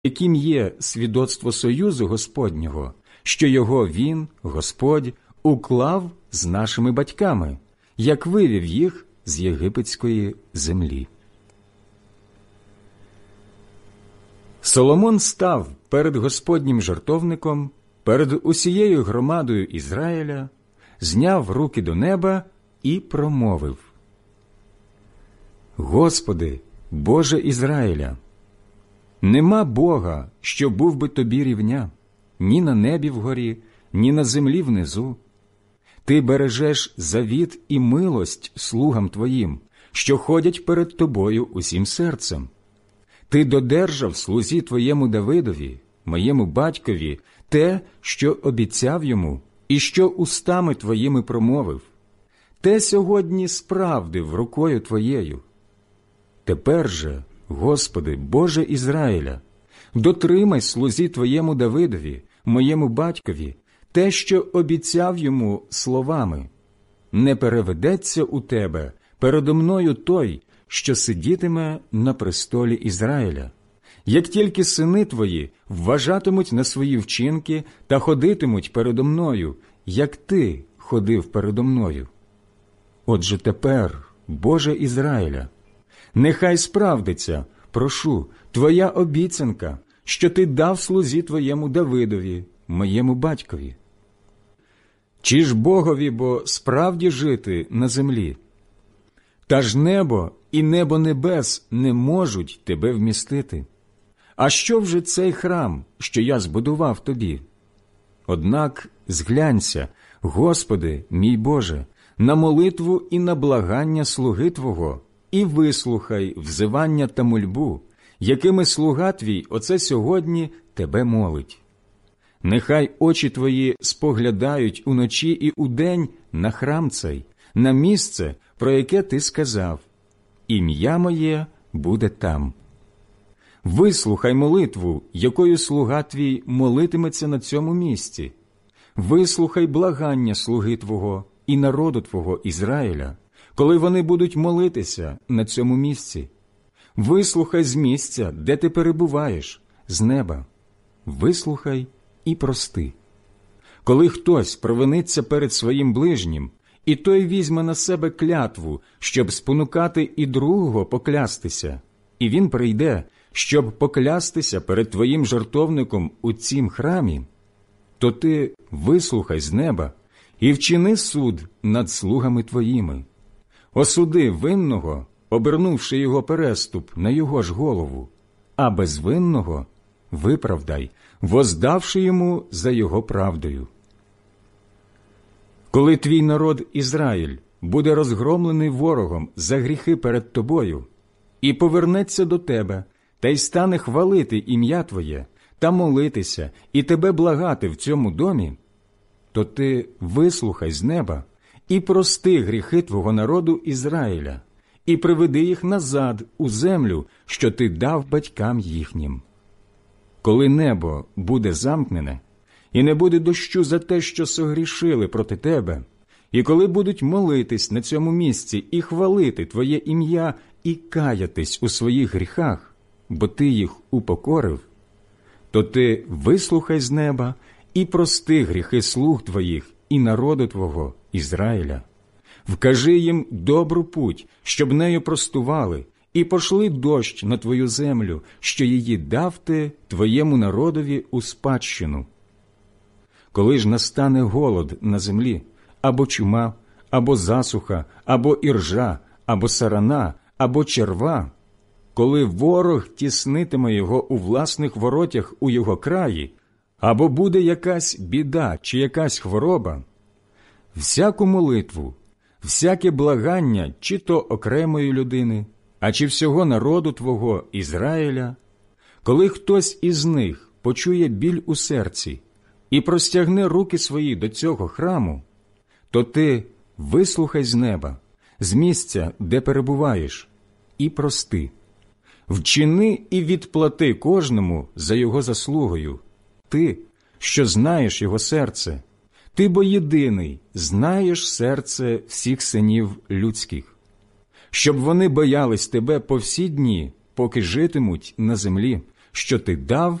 яким є свідоцтво союзу Господнього, що його Він, Господь, уклав з нашими батьками, як вивів їх з єгипетської землі. Соломон став перед Господнім жертовником, перед усією громадою Ізраїля, зняв руки до неба і промовив: «Господи, Боже Ізраїля, нема Бога, що був би тобі рівня, ні на небі вгорі, ні на землі внизу. Ти бережеш завіт і милость слугам твоїм, що ходять перед тобою усім серцем. Ти додержав слузі твоєму Давидові, моєму батькові, те, що обіцяв йому, і що устами твоїми промовив. Те сьогодні справдив рукою твоєю. Тепер же, Господи, Боже Ізраїля, дотримай слузі твоєму Давидові, моєму батькові, те, що обіцяв йому словами. Не переведеться у тебе передо мною той, що сидітиме на престолі Ізраїля. Як тільки сини твої вважатимуть на свої вчинки та ходитимуть передо мною, як ти ходив передо мною. Отже тепер, Боже Ізраїля, нехай справдиться, прошу, твоя обіцянка, що ти дав слузі твоєму Давидові, моєму батькові. Чи ж Богові бо справді жити на землі? Та ж небо і небо небес не можуть тебе вмістити. А що вже цей храм, що я збудував тобі? Однак зглянься, Господи, мій Боже, на молитву і на благання слуги Твого, і вислухай взивання та мольбу, якими слуга Твій оце сьогодні Тебе молить. Нехай очі Твої споглядають уночі і удень на храм цей, на місце, про яке Ти сказав: ім'я моє буде там. Вислухай молитву, якою слуга Твій молитиметься на цьому місці. Вислухай благання слуги Твого і народу Твого Ізраїля, коли вони будуть молитися на цьому місці. Вислухай з місця, де ти перебуваєш, з неба. Вислухай і прости. Коли хтось провиниться перед своїм ближнім, і той візьме на себе клятву, щоб спонукати і другого поклястися, і він прийде, щоб поклястися перед твоїм жертовником у цім храмі, то ти вислухай з неба і вчини суд над слугами твоїми. Осуди винного, обернувши його переступ на його ж голову, а безвинного виправдай, воздавши йому за його правдою. Коли твій народ Ізраїль буде розгромлений ворогом за гріхи перед тобою, і повернеться до тебе, та й стане хвалити ім'я Твоє, та молитися, і тебе благати в цьому домі, то ти вислухай з неба і прости гріхи твого народу Ізраїля, і приведи їх назад у землю, що ти дав батькам їхнім. Коли небо буде замкнене, і не буде дощу за те, що согрішили проти тебе, і коли будуть молитись на цьому місці і хвалити Твоє ім'я і каятись у своїх гріхах, бо ти їх упокорив, то ти вислухай з неба і прости гріхи слуг Твоїх і народу Твого Ізраїля. Вкажи їм добру путь, щоб нею простували, і пошли дощ на Твою землю, що її дав ти Твоєму народові у спадщину. Коли ж настане голод на землі, або чума, або засуха, або іржа, або сарана, або черва, коли ворог тіснитиме його у власних воротях у його краї, або буде якась біда чи якась хвороба, всяку молитву, всяке благання чи то окремої людини, а чи всього народу Твого Ізраїля, коли хтось із них почує біль у серці і простягне руки свої до цього храму, то ти вислухай з неба, з місця, де перебуваєш, і прости. Вчини і відплати кожному за його заслугою. Ти, що знаєш його серце, ти бо єдиний знаєш серце всіх синів людських, щоб вони боялись тебе по всі дні, поки житимуть на землі, що ти дав